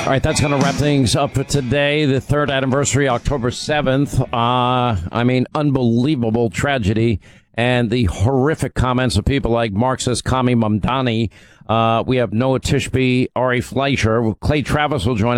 All right, that's going to wrap things up for today. The third anniversary, October 7th. Unbelievable tragedy. And the horrific comments of people like Marxist Kami Mamdani. We have Noah Tishby, Ari Fleischer. Clay Travis will join us.